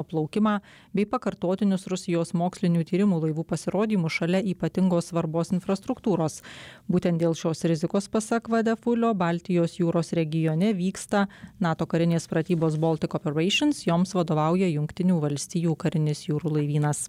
plaukimą bei pakartotinius Rusijos mokslinių tyrimų laivų pasirodymus šalia ypatingos svarbos infrastruktūros. Būtent dėl šios rizikos, pasak Vadefulio, Baltijos jūros regione vyksta NATO karinės pratybos Baltic Operations, joms vadovauja Jungtinių valstijų karinis jūrų laivynas.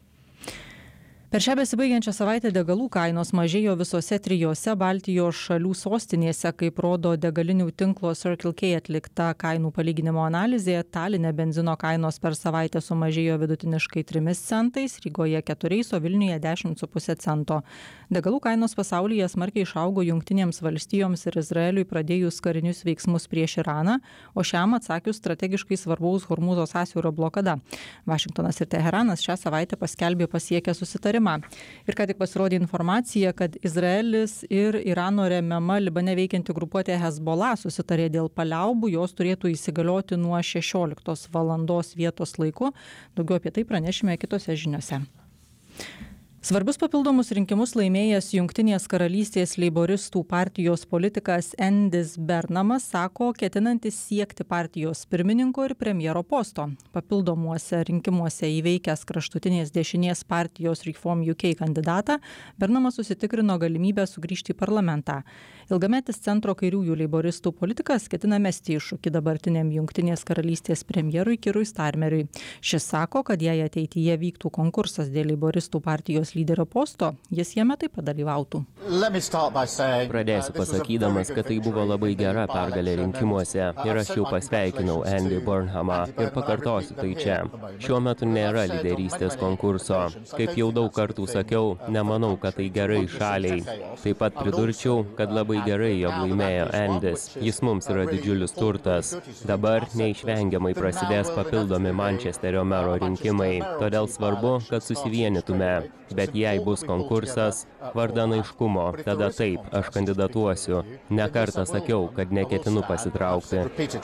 Per šią besibaigiančią savaitę degalų kainos mažėjo visose 3 Baltijos šalių sostinėse, kaip rodo degalinių tinklo Circle K atlikta kainų palyginimo analizė. Taline benzino kainos per savaitę sumažėjo vidutiniškai 3 centais, Rygoje 4, o Vilniuje 10,5 cento. Degalų kainos pasaulyje smarkiai išaugo Jungtinėms valstijoms ir Izraeliui pradėjus karinius veiksmus prieš Iraną, o šiam atsakius strategiškai svarbaus Hormūzo sąsiaurio blokada. Vašingtonas ir Teheranas šią savaitę paskelbė pasiekę susitarimą. Ir ką tik pasirodė informacija, kad Izraelis ir Irano remiama Libane veikianti grupuotė Hezbollah susitarė dėl paliaubų, jos turėtų įsigalioti nuo 16 valandos vietos laiku. Daugiau apie tai pranešime kitose žiniose. Svarbius papildomus rinkimus laimėjęs Jungtinės karalystės leiboristų partijos politikas Endis Bernamas sako, ketinantis siekti partijos pirmininko ir premjero posto. Papildomuose rinkimuose įveikęs kraštutinės dešinės partijos Reform UK kandidatą, Bernamas susitikrino galimybę sugrįžti į parlamentą. Ilgametis centro kairiųjų leiboristų politikas ketina mesti iššūkį dabartiniam Jungtinės karalystės premjerui Kirui Starmeriui. Šis sako, kad jei ateityje vyktų konkursas dėl leiboristų partijos lyderio posto, jis jame taip pat dalyvautų. Pradėsiu pasakydamas, kad tai buvo labai gera pergalė rinkimuose ir aš jau pasveikinau Andy Burnhamą ir pakartosiu tai čia. Šiuo metu nėra lyderystės konkurso. Kaip jau daug kartų sakiau, nemanau, kad tai gerai šaliai. Taip pat pridurčiau, kad labai gerai, jog laimėjo Andys. Jis mums yra didžiulis turtas. Dabar neišvengiamai prasidės papildomi Mančesterio mero rinkimai. Todėl svarbu, kad susivienytume. Bet jei bus konkursas, vardan aiškumo, tada taip, aš kandidatuosiu. Ne kartą sakiau, kad neketinu pasitraukti.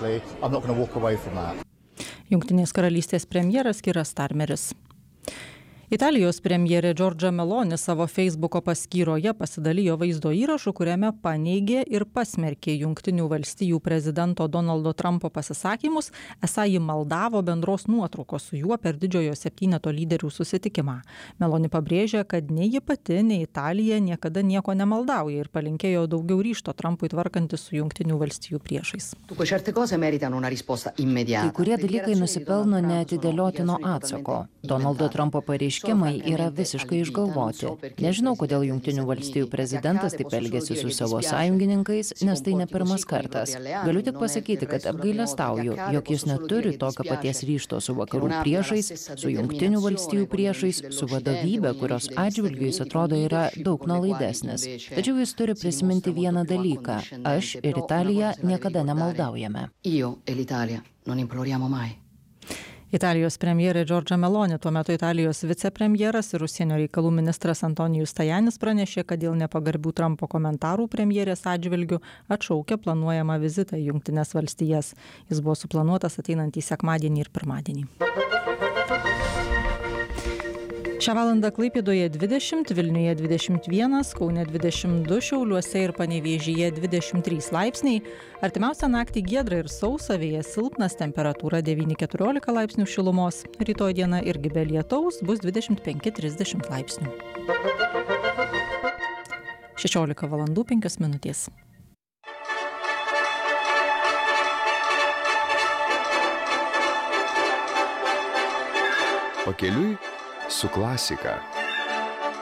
Jungtinės karalystės premjeras Kiras Starmeris. Italijos premjerė Giorgia Meloni savo Facebooko paskyroje pasidalijo vaizdo įrašu, kuriame paneigė ir pasmerkė Jungtinių valstijų prezidento Donaldo Trumpo pasisakymus, esą ji maldavo bendros nuotraukos su juo per didžiojo 7 lyderių susitikimą. Meloni pabrėžė, kad nei ji pati, nei Italija niekada nieko nemaldauja ir palinkėjo daugiau ryžto Trumpui tvarkantis su Jungtinių valstijų priešais. Kai kurie dalykai nusipelno neatidėliotino atsako. Donaldo Trumpo pareiškimai yra visiškai išgalvoti. Nežinau, kodėl Jungtinių valstijų prezidentas taip elgėsi su savo sąjungininkais, nes tai ne pirmas kartas. Galiu tik pasakyti, kad apgailestauju, jog jis neturi tokio paties ryžto su vakarų priešais, su Jungtinių valstijų priešais, su vadovybė, kurios atžvilgiu jis atrodo yra daug nuolaidesnis. Tačiau jis turi prisiminti vieną dalyką. Aš ir Italija niekada nemaldaujame. Italijos premjerė Giorgia Meloni, tuo metu Italijos vicepremjeras ir užsienio reikalų ministras Antonijus Tajanis pranešė, kad dėl nepagarbių Trumpo komentarų premjerės atžvilgiu atšaukia planuojamą vizitą į Jungtines valstijas. Jis buvo suplanuotas ateinantį sekmadienį ir pirmadienį. Šią valandą Klaipėdoje 20, Vilniuje 21, Kaune 22, Šiauliuose ir Panevėžyje 23 laipsniai. Artimiausią naktį giedra ir sausa, vėjas silpnas, temperatūra 9-14 laipsnių šilumos. Rytoj diena irgi be lietaus, bus 25-30 laipsnių. 16 valandų 5 minutės. Pakeliui su klasika.